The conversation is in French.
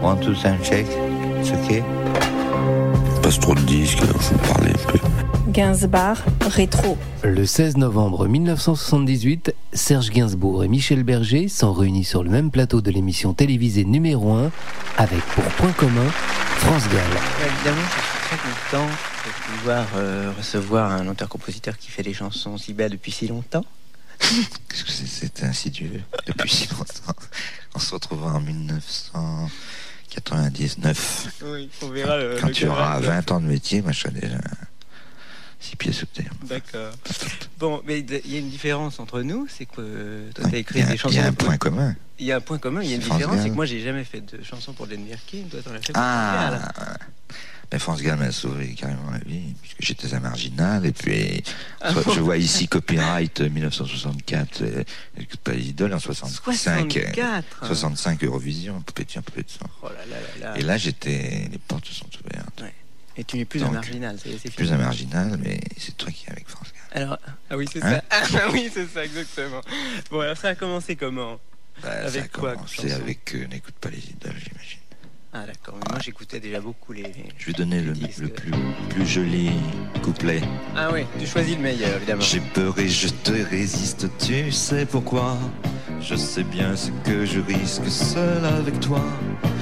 One, two, sound check. It's okay. Passe trop de disques, faut parler un peu. Gainsbourg, rétro. Le 16 novembre 1978, Serge Gainsbourg et Michel Berger sont réunis sur le même plateau de l'émission télévisée numéro 1 avec pour point commun France Gall. Évidemment, je suis très content de pouvoir recevoir un auteur-compositeur qui fait des chansons si belles depuis si longtemps. C'est insidieux depuis si longtemps. On se retrouvera en 1999. Oui, on verra. Quand tu auras 20 ans de métier, moi je serai déjà 6 pieds sous terre. D'accord. Bon, mais il y a une différence entre nous, c'est que toi t'as écrit des chansons. Il y a un point commun. Il y a un point commun, il y a une différence, c'est que moi j'ai jamais fait de chansons pour Jane Birkin, toi t'en as fait pour France Gall. Mais France Gall m'a sauvé carrément la vie, puisque j'étais un marginal, et puis je vois ici Copyright 1964, écoute pas les idoles en 65 Eurovision, poupée de chien, poupée de sang. Oh là là là là. Et là les portes se sont ouvertes. Ouais. Et tu n'es plus un marginal, c'est plus un marginal, mais c'est toi qui es avec France Gall. Alors, ah oui c'est ça, oui c'est ça exactement. Bon alors ça a commencé comment? Avec quoi? C'est avec N'écoute pas les idoles, j'imagine. Ah d'accord, mais moi j'écoutais déjà beaucoup les Je vais donner le plus joli couplet. Ah oui, tu choisis le meilleur évidemment. J'ai peur et je te résiste, tu sais pourquoi? Je sais bien ce que je risque seul avec toi.